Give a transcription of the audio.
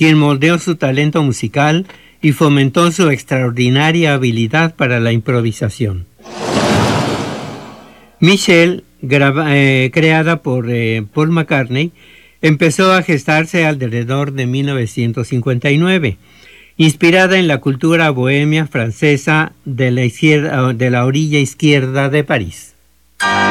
quien moldeó su talento musical y fomentó su extraordinaria habilidad para la improvisación. Michelle, creada por Paul McCartney, empezó a gestarse alrededor de 1959, inspirada en la cultura bohemia francesa de la orilla izquierda de París.